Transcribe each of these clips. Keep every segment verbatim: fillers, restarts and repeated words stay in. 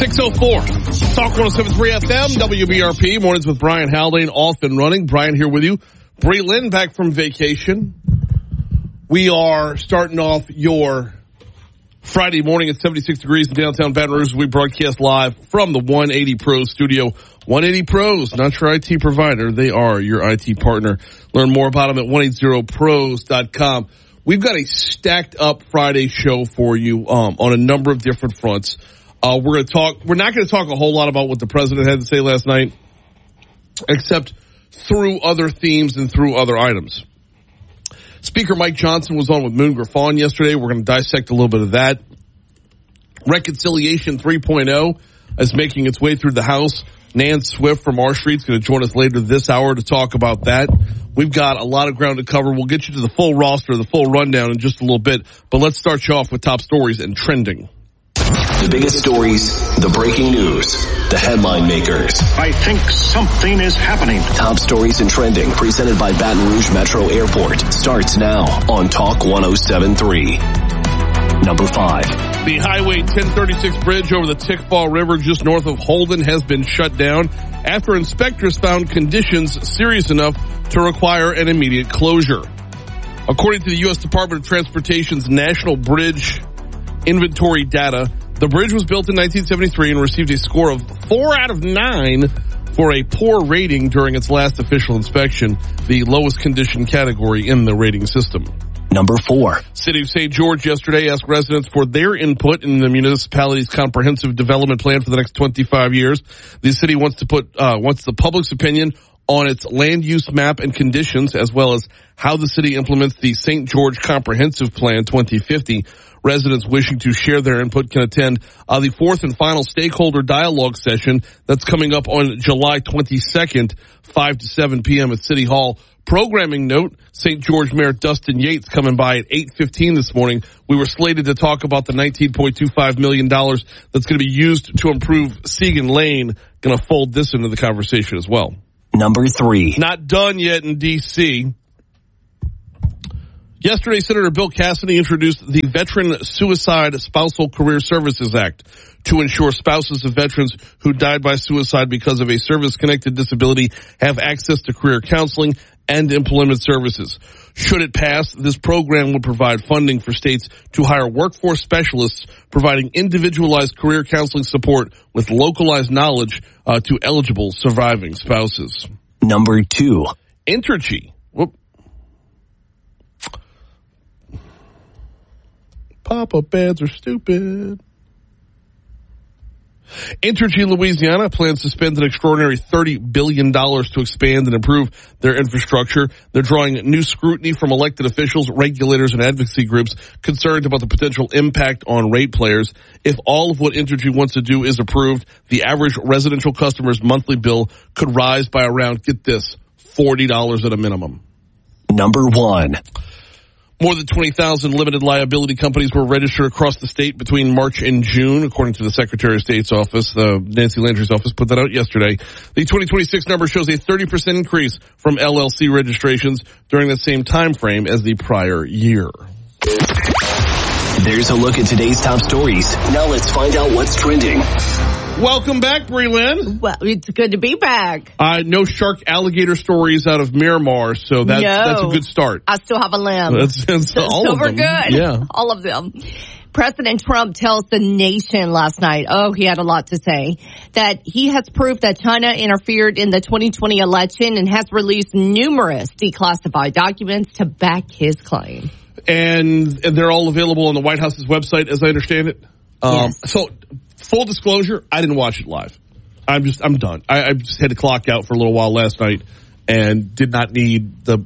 six oh four. Talk one oh seven point three F M, W B R P. Mornings with Brian Haldane, off and running. Brian here with you. Bree Lynn back from vacation. We are starting off your Friday morning at seventy-six degrees in downtown Baton Rouge. We broadcast live from the one eighty Pros studio. one eighty Pros, not your I T provider. They are your I T partner. Learn more about them at one eighty pros dot com. We've got a stacked up Friday show for you um, on a number of different fronts. Uh, we're going to talk, we're not going to talk a whole lot about what the president had to say last night, except through other themes and through other items. Speaker Mike Johnson was on with Moon Griffon yesterday. We're going to dissect a little bit of that. Reconciliation three point oh is making its way through the House. Nan Swift from R Street is going to join us later this hour to talk about that. We've got a lot of ground to cover. We'll get you to the full roster, the full rundown in just a little bit. But let's start you off with top stories and trending. The biggest stories, the breaking news, the headline makers. I think something is happening. Top stories and trending, presented by Baton Rouge Metro Airport, starts now on Talk one oh seven point three. Number five. The Highway ten thirty-six bridge over the Tickfaw River just north of Holden has been shut down after inspectors found conditions serious enough to require an immediate closure. According to the U S Department of Transportation's National Bridge Inventory data, the bridge was built in nineteen seventy-three and received a score of four out of nine for a poor rating during its last official inspection, the lowest condition category in the rating system. Number four. City of Saint George yesterday asked residents for their input in the municipality's comprehensive development plan for the next twenty-five years. The city wants to put, uh, wants the public's opinion on its land use map and conditions, as well as how the city implements the Saint George Comprehensive Plan twenty fifty. Residents wishing to share their input can attend uh, the fourth and final stakeholder dialogue session that's coming up on July twenty-second, five to seven p.m. at City Hall. Programming note, Saint George Mayor Dustin Yates coming by at eight fifteen this morning. We were slated to talk about the nineteen point two five million dollars that's going to be used to improve Seagan Lane. Going to fold this into the conversation as well. Number three. Not done yet in D C Yesterday, Senator Bill Cassidy introduced the Veteran Suicide Spousal Career Services Act to ensure spouses of veterans who died by suicide because of a service-connected disability have access to career counseling and employment services. Should it pass, this program would provide funding for states to hire workforce specialists providing individualized career counseling support with localized knowledge uh, to eligible surviving spouses. Number two. Entergy. Whoop. Pop-up ads are stupid. Entergy Louisiana plans to spend an extraordinary thirty billion dollars to expand and improve their infrastructure. They're drawing new scrutiny from elected officials, regulators, and advocacy groups concerned about the potential impact on ratepayers. If all of what Entergy wants to do is approved, the average residential customer's monthly bill could rise by around, get this, forty dollars at a minimum. Number one. More than twenty thousand limited liability companies were registered across the state between March and June, according to the Secretary of State's office. Uh, Nancy Landry's office put that out yesterday. The twenty twenty-six number shows a thirty percent increase from L L C registrations during the same time frame as the prior year. There's a look at today's top stories. Now let's find out what's trending. Welcome back, Bree Lynn. Well, it's good to be back. Uh, no shark alligator stories out of Miramar, so that's, no. that's a good start. I still have a limb. That's, that's so, all so of we're them. good. Yeah. All of them. President Trump tells the nation last night, oh, he had a lot to say, that he has proof that China interfered in the twenty twenty election and has released numerous declassified documents to back his claim. And, and they're all available on the White House's website, as I understand it. Um, yes. So, full disclosure, I didn't watch it live. I'm just, I'm done. I, I just had to clock out for a little while last night and did not need the,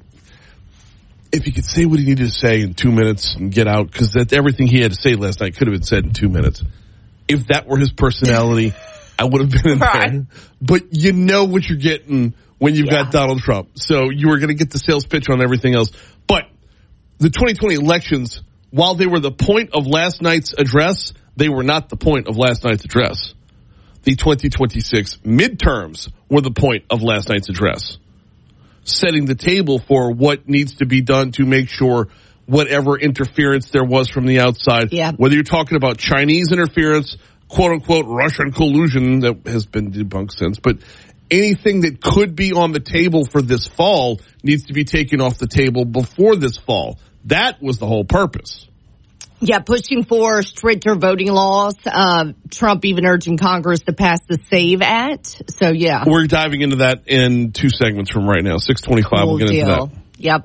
if he could say what he needed to say in two minutes and get out, because that everything he had to say last night could have been said in two minutes. If that were his personality, I would have been in right. there. But you know what you're getting when you've yeah. got Donald Trump. So you were going to get the sales pitch on everything else. But the twenty twenty elections, while they were the point of last night's address, they were not the point of last night's address. The twenty twenty-six midterms were the point of last night's address, setting the table for what needs to be done to make sure whatever interference there was from the outside, yeah. whether you're talking about Chinese interference, quote-unquote Russian collusion that has been debunked since. But anything that could be on the table for this fall needs to be taken off the table before this fall. That was the whole purpose. Yeah, pushing for stricter voting laws. Um, Trump even urging Congress to pass the SAVE Act. So, yeah. We're diving into that in two segments from right now. six twenty-five, Cool we'll get deal. into that. Yep.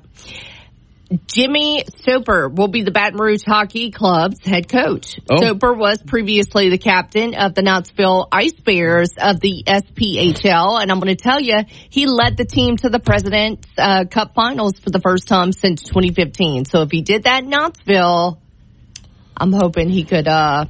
Jimmy Soper will be the Baton Rouge Hockey Club's head coach. Oh. Soper was previously the captain of the Knoxville Ice Bears of the S P H L, and I'm going to tell you, he led the team to the President's uh, Cup Finals for the first time since twenty fifteen. So if he did that in Knoxville, I'm hoping he could uh,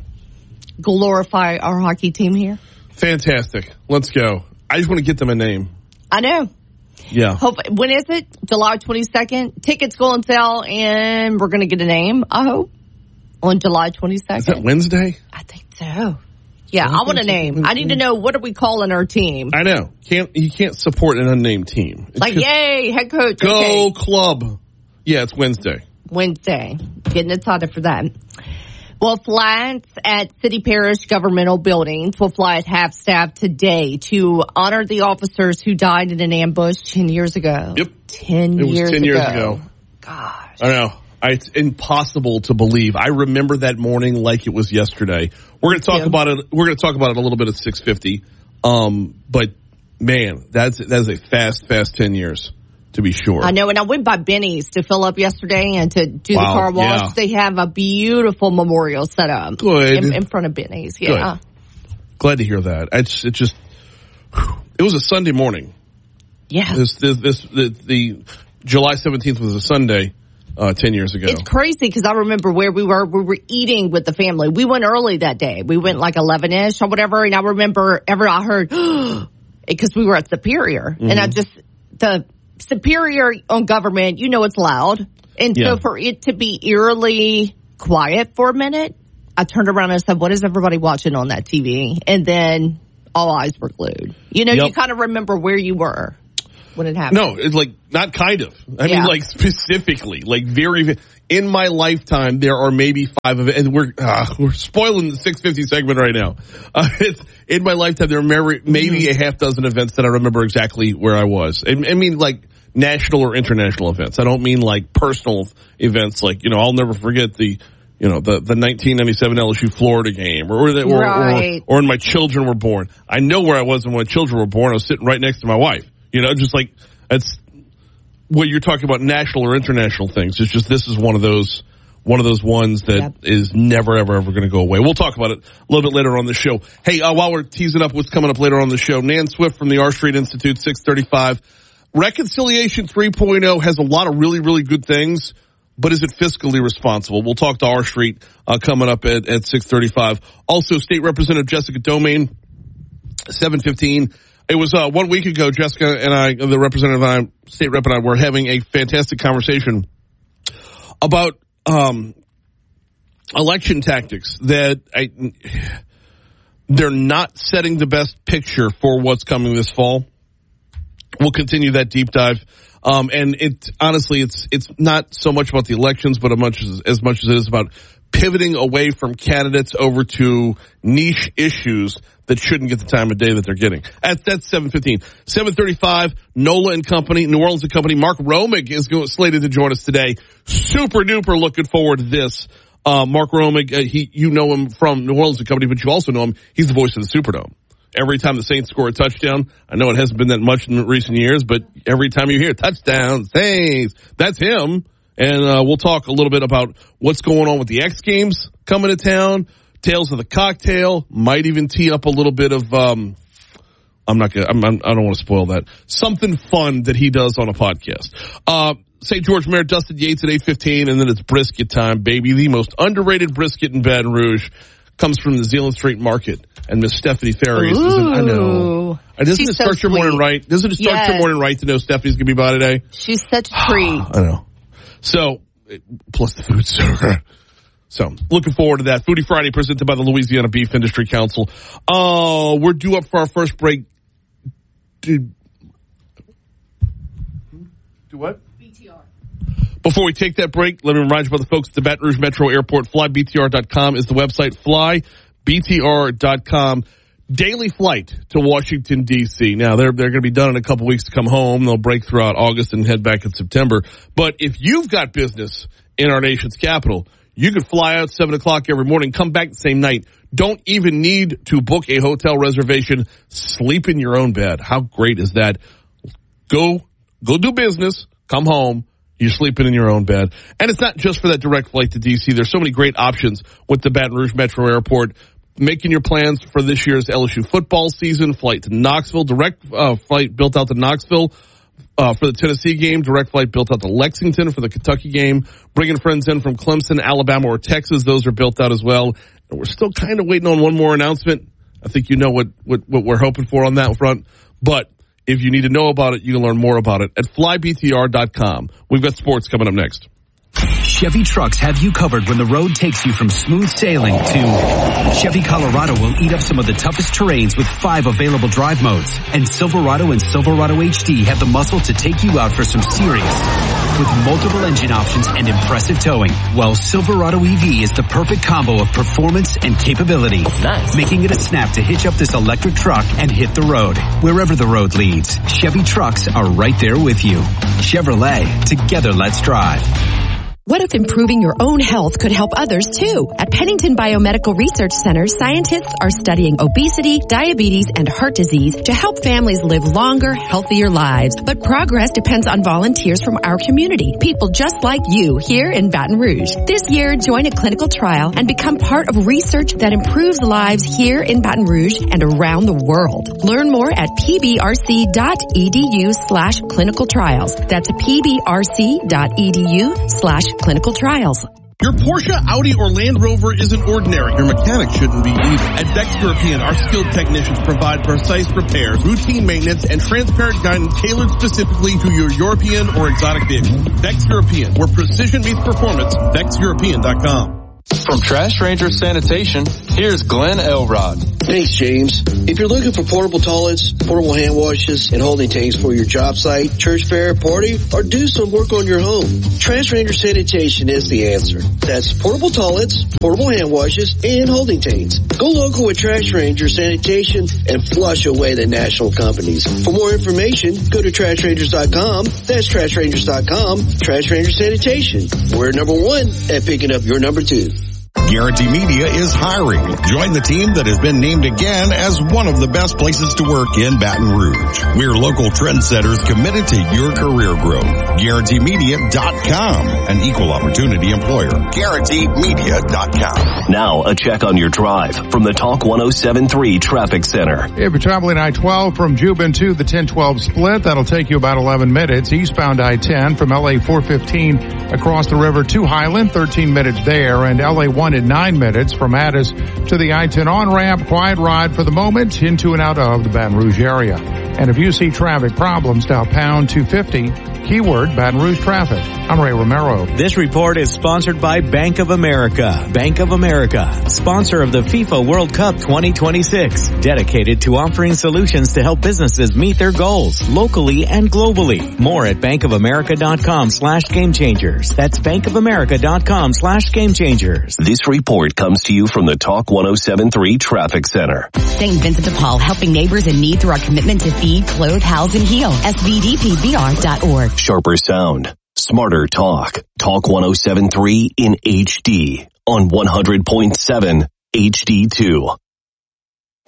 glorify our hockey team here. Fantastic. Let's go. I just want to get them a name. I know. Yeah. Hope, when is it? July twenty-second. Tickets go on sale, and we're going to get a name, I hope, on July twenty-second. Is that Wednesday? I think so. Yeah, I want a name. I need to know, what are we calling our team? I know. Can't You can't support an unnamed team. It's Like, just, yay, head coach. Go Okay. club. Yeah, it's Wednesday. Wednesday. Getting excited for that. Well, flags at city parish governmental buildings will fly at half staff today to honor the officers who died in an ambush ten years ago. Yep. ten It was years ten years ago. ago. Gosh. I know. I, it's impossible to believe. I remember that morning like it was yesterday. We're going to talk Yeah. about it. We're going to talk about it a little bit at six fifty. Um, but man, that's that's a fast, fast ten years to be sure. I know, and I went by Benny's to fill up yesterday and to do Wow, the car wash. yeah. They have a beautiful memorial set up. Good. In, in front of Benny's, yeah. Glad to hear that. It's it just whew. It was a Sunday morning. Yeah. This this, this the, the July seventeenth was a Sunday. Uh, ten years ago. It's crazy because I remember where we were. We were eating with the family. We went early that day. We went like eleven-ish or whatever. And I remember ever I heard, because we were at Superior. Mm-hmm. And I just, the Superior on government, you know it's loud. And Yeah. so for it to be eerily quiet for a minute, I turned around and said, what is everybody watching on that T V? And then all eyes were glued. You know, Yep. you kind of remember where you were when it happened. No, it's like not kind of. I Yeah. mean, like specifically, like very. In my lifetime, there are maybe five of it, and we're uh, we're spoiling the six fifty segment right now. Uh, it's, in my lifetime, there are maybe, maybe a half dozen events that I remember exactly where I was. I, I mean, like national or international events. I don't mean like personal events. Like, you know, I'll never forget the. You know, the, the nineteen ninety-seven L S U Florida game, or, or, or, Right. or, or when my children were born. I know where I was when my children were born. I was sitting right next to my wife. You know, just like, that's what you're talking about, national or international things. It's just, this is one of those, one of those ones that Yep. is never, ever, ever going to go away. We'll talk about it a little bit later on the show. Hey, uh, while we're teasing up what's coming up later on the show, Nan Swift from the R Street Institute, six thirty-five. Reconciliation three point oh has a lot of really, really good things, but is it fiscally responsible? We'll talk to R Street uh, coming up at, at six thirty-five. Also, State Representative Jessica Domain, seven fifteen. It was uh, one week ago, Jessica and I, the representative and I, state rep and I, were having a fantastic conversation about um, election tactics that I, they're not setting the best picture for what's coming this fall. We'll continue that deep dive. Um, and it honestly, it's it's not so much about the elections, but as much as, as much as it is about pivoting away from candidates over to niche issues that shouldn't get the time of day that they're getting. At, that's seven fifteen. seven thirty-five, Nola and Company, New Orleans and Company. Mark Romig is going, slated to join us today. Super duper looking forward to this. Uh, Mark Romig, uh, he, you know him from New Orleans and Company, but you also know him. He's the voice of the Superdome. Every time the Saints score a touchdown, I know it hasn't been that much in recent years, but every time you hear touchdown, Saints, that's him. And uh, we'll talk a little bit about what's going on with the X Games coming to town, Tales of the Cocktail, might even tee up a little bit of, um, I'm not gonna, I'm, I'm, I don't want to spoil that, something fun that he does on a podcast. Uh, Saint George Mayor Dustin Yates at eight fifteen, and then it's brisket time, baby. The most underrated brisket in Baton Rouge comes from the Zeeland Street Market, and Miss Stephanie Ferry is, I know. Doesn't She's it start so your morning sweet. right? Doesn't it start Yes. your morning right to know Stephanie's gonna be by today? She's such a treat. I know. So, plus the food store. So, looking forward to that. Foodie Friday presented by the Louisiana Beef Industry Council. Oh, we're due up for our first break. Dude. Do what? B T R. Before we take that break, let me remind you about the folks at the Baton Rouge Metro Airport. fly b t r dot com is the website. fly B T R dot com. Daily flight to Washington, D C. Now, they're they're going to be done in a couple weeks to come home. They'll break throughout August and head back in September. But if you've got business in our nation's capital, you could fly out seven o'clock every morning, come back the same night. Don't even need to book a hotel reservation. Sleep in your own bed. How great is that? Go, go do business. Come home. You're sleeping in your own bed. And it's not just for that direct flight to D C. There's so many great options with the Baton Rouge Metro Airport. Making your plans for this year's L S U football season, flight to Knoxville, direct uh, flight built out to Knoxville uh, for the Tennessee game, direct flight built out to Lexington for the Kentucky game, bringing friends in from Clemson, Alabama, or Texas. Those are built out as well. And we're still kind of waiting on one more announcement. I think you know what, what, what we're hoping for on that front. But if you need to know about it, you can learn more about it at fly B T R dot com. We've got sports coming up next. Chevy trucks have you covered when the road takes you from smooth sailing to Chevy Colorado will eat up some of the toughest terrains with five available drive modes. And Silverado and Silverado H D have the muscle to take you out for some serious with multiple engine options and impressive towing. While Silverado E V is the perfect combo of performance and capability, nice. Making it a snap to hitch up this electric truck and hit the road. Wherever the road leads, Chevy trucks are right there with you. Chevrolet, together let's drive. What if improving your own health could help others too? At Pennington Biomedical Research Center, scientists are studying obesity, diabetes, and heart disease to help families live longer, healthier lives. But progress depends on volunteers from our community, people just like you here in Baton Rouge. This year, join a clinical trial and become part of research that improves lives here in Baton Rouge and around the world. Learn more at pbrc.edu slash clinical trials. That's pbrc.edu slash clinical trials. Your Porsche, Audi, or Land Rover isn't ordinary. Your mechanic shouldn't be either. At Vex European, our skilled technicians provide precise repairs, routine maintenance, and transparent guidance tailored specifically to your European or exotic vehicle. Vex European, where precision meets performance. vex european dot com. From Trash Ranger Sanitation, here's Glenn Elrod. Thanks, James. If you're looking for portable toilets, portable hand washes, and holding tanks for your job site, church fair, party, or do some work on your home, Trash Ranger Sanitation is the answer. That's portable toilets, portable hand washes, and holding tanks. Go local with Trash Ranger Sanitation and flush away the national companies. For more information, go to trash rangers dot com. That's trash rangers dot com. Trash Ranger Sanitation. We're number one at picking up your number two. Guarantee Media is hiring. Join the team that has been named again as one of the best places to work in Baton Rouge. We're local trendsetters committed to your career growth. Guarantee Media dot com, an equal opportunity employer. Guarantee Media dot com. Now a check on your drive from the Talk one oh seven three Traffic Center. If you're traveling I twelve from Juban to the ten twelve split, that'll take you about eleven minutes. Eastbound I ten from L A four fifteen across the river to Highland, thirteen minutes there, and L A one in nine minutes from Addis to the I ten on-ramp. Quiet ride for the moment into and out of the Baton Rouge area. And if you see traffic problems, dial pound two fifty, keyword Baton Rouge traffic. I'm Ray Romero. This report is sponsored by Bank of America. Bank of America, sponsor of the FIFA World Cup twenty twenty-six, dedicated to offering solutions to help businesses meet their goals locally and globally. More at bankofamerica.com slash game changers. That's bankofamerica.com slash game changers. This report comes to you from the Talk one oh seven three Traffic Center. Saint Vincent de Paul, helping neighbors in need through our commitment to feed, clothe, house, and heal. S V D P V R dot org. Sharper sound, smarter talk. Talk one oh seven three in H D on one hundred point seven H D two.